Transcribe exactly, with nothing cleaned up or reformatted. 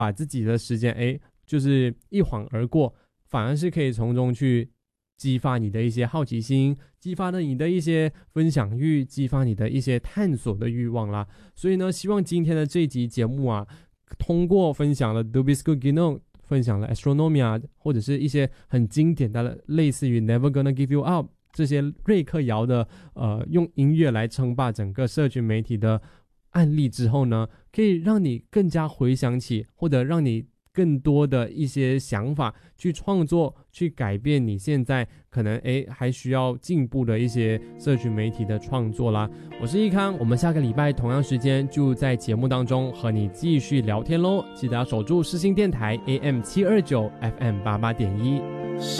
把自己的时间哎，就是一晃而过，反而是可以从中去激发你的一些好奇心，激发了你的一些分享欲，激发你的一些探索的欲望啦。所以呢，希望今天的这一集节目啊，通过分享了 Dubisco Gino， 分享了 Astronomia， 或者是一些很经典的类似于 Never Gonna Give You Up 这些瑞克摇的呃，用音乐来称霸整个社群媒体的案例之后呢，可以让你更加回想起，或者让你更多的一些想法去创作，去改变你现在可能诶还需要进步的一些社群媒体的创作啦。我是易康，我们下个礼拜同样时间就在节目当中和你继续聊天咯，记得要守住世新电台 A M 七二九 F M 八八点一。